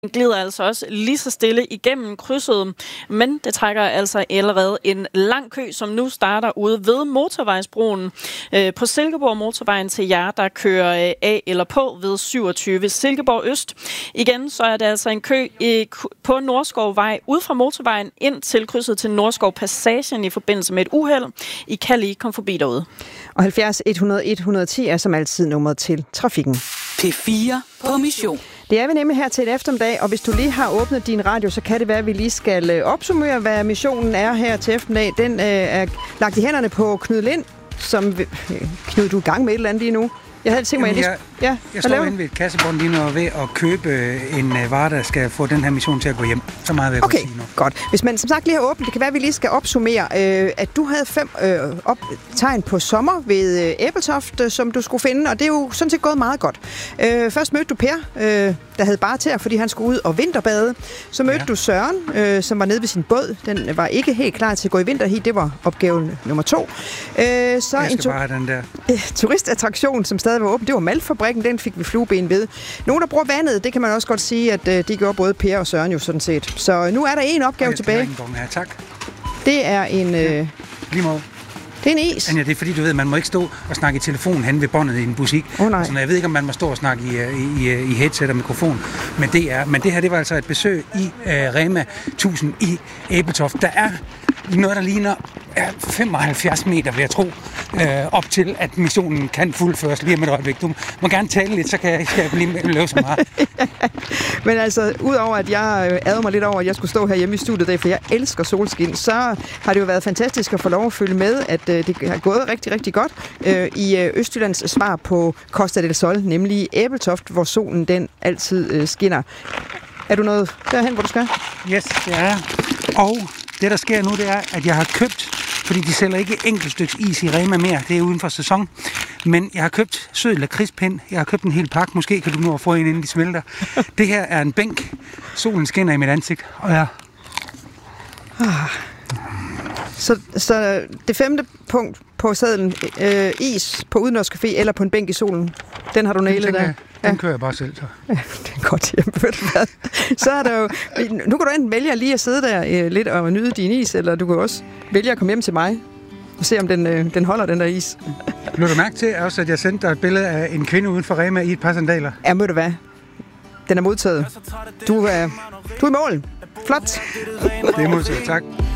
Den glider altså også lige så stille igennem krydset, men det trækker altså allerede en lang kø, som nu starter ude ved Motorvejsbroen på Silkeborg Motorvejen til jer, der kører af eller på ved 27 Silkeborg Øst. Igen så er det altså en kø på Nordskovvej ud fra motorvejen ind til krydset til Nordskov Passagen i forbindelse med et uheld. I kan lige komme forbi derude. Og 70 100 110 er som altid nummeret til trafikken. P4 på mission. Det er vi nemlig her til et eftermiddag, og hvis du lige har åbnet din radio, så kan det være, at vi lige skal opsummere, hvad missionen er her til eftermiddag. Den er lagt i hænderne på Knud Lind, som... Knud, du er i gang med et eller andet lige nu. Jeg havde tænkt mig... Jeg står inde ved et kassebånd lige nu og ved at købe en vare, der skal få den her mission til at gå hjem. Så meget vil jeg sige nu. Godt. Hvis man som sagt lige har åbnet, det kan være, at vi lige skal opsummere, at du havde 5 tegn på sommer ved Ebeltoft, som du skulle finde, og det er jo sådan set gået meget godt. Først mødte du Per, der havde bare til, fordi han skulle ud og vinterbade. Så mødte du Søren, som var nede ved sin båd. Den var ikke helt klar til at gå i vinterhit. Det var opgave nummer 2. Jeg skal bare have den der. Turistattraktion, som stadig var åben, det var Maltfabrikken. Den fik vi flueben ved. Nogen, der bruger vandet, det kan man også godt sige, at de gjorde både Per og Søren jo sådan set. Så nu er der en opgave tilbage. Tak. Det er en... Lige måde. Det er en is. Anja, det er fordi, du ved, man må ikke stå og snakke i telefonen hen ved båndet i en butik. Altså, jeg ved ikke, om man må stå og snakke i headset og mikrofon. Men det her, det var altså et besøg i Rema 1000 i Ebeltoft. Der er noget, der ligner 75 meter, vil jeg tro, op til, at missionen kan fuldføres lige om et øjeblik. Du må gerne tale lidt, så kan jeg lige løbe så meget. Men altså, udover at jeg adede mig lidt over, at jeg skulle stå her hjemme i studiet i dag, for jeg elsker solskin, så har det jo været fantastisk at få lov at følge med, at det har gået rigtig, rigtig godt i Østjyllands svar på Costa del Sol, nemlig Ebeltoft, hvor solen den altid skinner. Er du noget derhen, hvor du skal? Yes, det er. Og det, der sker nu, det er, at jeg har købt, fordi de sælger ikke enkelt stykke is i Rema mere, det er uden for sæson, men jeg har købt sød lakridspind, jeg har købt en hel pakke, måske kan du nå at få en, inden de smelter. Det her er en bænk, solen skinner i mit ansigt, og jeg... Så det 5. punkt på sadlen, is på udendørs café eller på en bænk i solen, den har du nailet der? Den kører jeg bare selv, så. Ja, det er godt hjemme. Så er der jo... Nu kan du enten vælge lige at sidde der lidt og nyde din is, eller du kan også vælge at komme hjem til mig og se, om den holder, den der is. Lå du mærke til også, at jeg sendte dig et billede af en kvinde uden for Rema i et par sandaler? Ja, må du hvad? Den er modtaget. Du er i mål. Flot. Det er modtaget, tak.